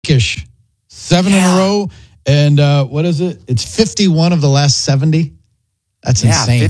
Ish. 7 in a row. And what is it? It's 51 of the last 70. That's insane.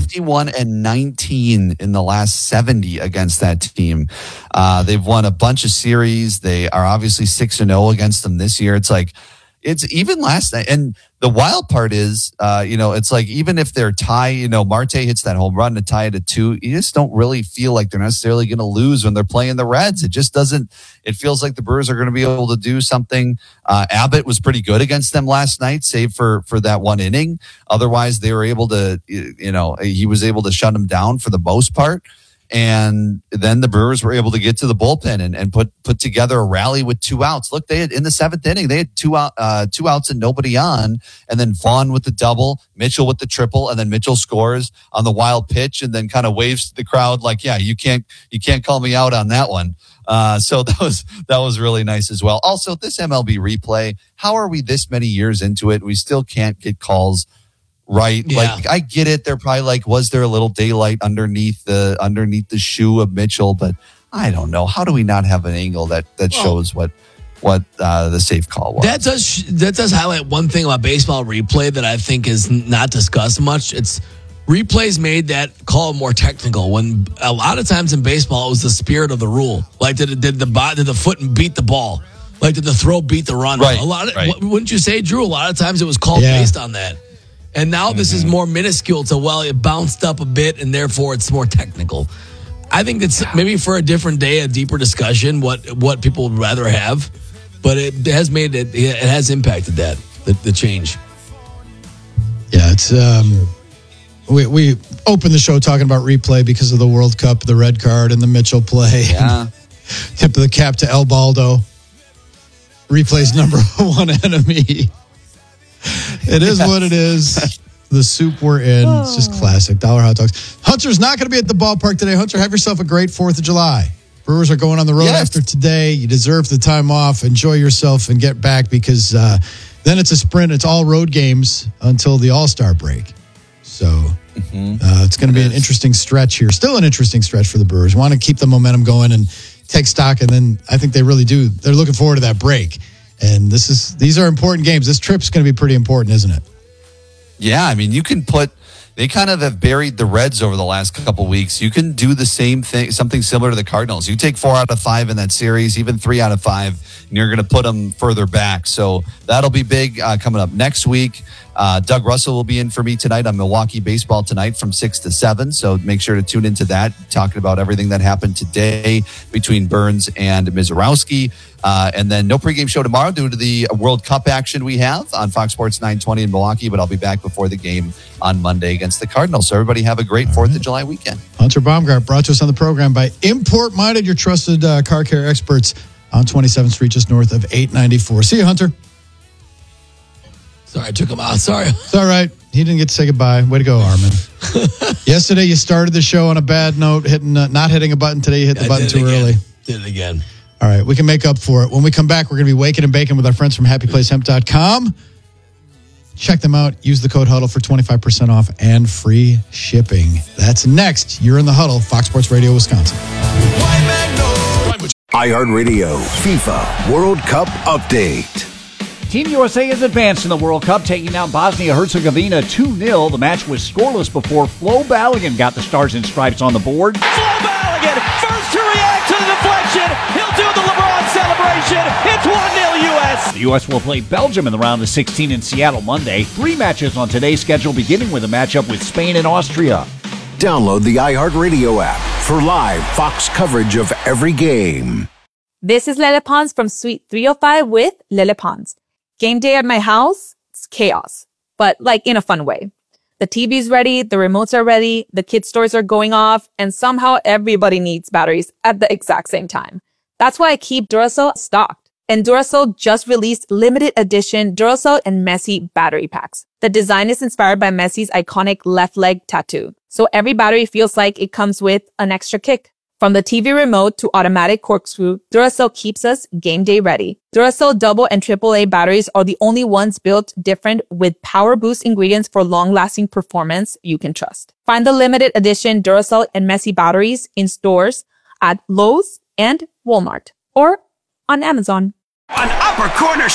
51-19 in the last 70 against that team. They've won a bunch of series. They are obviously 6-0 against them this year. It's even last night. And the wild part is, it's like even if they're tied, Marte hits that home run to tie it at 2. You just don't really feel like they're necessarily going to lose when they're playing the Reds. It just doesn't. It feels like the Brewers are going to be able to do something. Abbott was pretty good against them last night, save for that one inning. Otherwise, they were able to, he was able to shut them down for the most part. And then the Brewers were able to get to the bullpen and put together a rally with 2 outs. Look, they had in the 7th inning, they had 2 outs and nobody on. And then Vaughn with the double, Mitchell with the triple, and then Mitchell scores on the wild pitch and then kind of waves to the crowd like, yeah, you can't call me out on that one. So that was really nice as well. Also, this MLB replay, how are we this many years into it? We still can't get calls right. Yeah. Like, I get it. They're probably like, was there a little daylight underneath the shoe of Mitchell? But I don't know. How do we not have an angle that shows what the safe call was? That does highlight one thing about baseball replay that I think is not discussed much. It's replays made that call more technical. When a lot of times in baseball, it was the spirit of the rule. Like, did the foot beat the ball? Like, did the throw beat the run? Right. Wouldn't you say, Drew? A lot of times it was called based on that. And now this is more minuscule to, it bounced up a bit and therefore it's more technical. I think that's maybe for a different day, a deeper discussion, what people would rather have. But it has made it has impacted that, the change. Yeah, it's we opened the show talking about replay because of the World Cup, the red card and the Mitchell play. Yeah. Tip of the cap to El Baldo. Replay's number 1 enemy. It is what it is. The soup we're in. It's just classic. Dollar hot dogs. Hunter's not going to be at the ballpark today. Hunter, have yourself a great 4th of July. Brewers are going on the road after today. You deserve the time off. Enjoy yourself and get back because then it's a sprint. It's all road games until the All-Star break. So it's going to be an interesting stretch here. Still an interesting stretch for the Brewers. Want to keep the momentum going and take stock. And then I think they really do. They're looking forward to that break. And these are important games. This trip's going to be pretty important, isn't it? Yeah, I mean, they kind of have buried the Reds over the last couple weeks. You can do the same thing, something similar to the Cardinals. You take 4 out of 5 in that series, even 3 out of 5, and you're going to put them further back. So that'll be big coming up next week. Doug Russell will be in for me tonight on Milwaukee Baseball Tonight from 6 to 7. So make sure to tune into that, talking about everything that happened today between Burns and Mizorowski. And then no pregame show tomorrow due to the World Cup action we have on Fox Sports 920 in Milwaukee, but I'll be back before the game on Monday against the Cardinals. So everybody have a great 4th of July weekend. Hunter Baumgart brought to us on the program by Import Minded, your trusted car care experts on 27th Street, just north of 894. See you, Hunter. Sorry, I took him out. Sorry. It's all right. He didn't get to say goodbye. Way to go, Armin. Yesterday, you started the show on a bad note, not hitting a button. Today, you hit the button too early. Did it again. All right, we can make up for it. When we come back, we're going to be waking and baking with our friends from HappyPlaceHemp.com. Check them out. Use the code HUDDLE for 25% off and free shipping. That's next. You're in the Huddle, Fox Sports Radio, Wisconsin. iHeartRadio FIFA World Cup Update. Team USA has advanced in the World Cup, taking down Bosnia-Herzegovina 2-0. The match was scoreless before Flo Balogun got the Stars and Stripes on the board. Flo Balogun, first to react to the deflection. He'll do the LeBron celebration. It's 1-0 U.S. The U.S. will play Belgium in the round of 16 in Seattle Monday. 3 matches on today's schedule, beginning with a matchup with Spain and Austria. Download the iHeartRadio app for live Fox coverage of every game. This is Lele Pons from Suite 305 with Lele Pons. Game day at my house, it's chaos, but like in a fun way. The TV's ready, the remotes are ready, the kids' toys are going off, and somehow everybody needs batteries at the exact same time. That's why I keep Duracell stocked. And Duracell just released limited edition Duracell and Messi battery packs. The design is inspired by Messi's iconic left leg tattoo. So every battery feels like it comes with an extra kick. From the TV remote to automatic corkscrew, Duracell keeps us game day ready. Duracell double and AAA batteries are the only ones built different with power boost ingredients for long-lasting performance you can trust. Find the limited edition Duracell and Messi batteries in stores at Lowe's and Walmart or on Amazon. An upper corner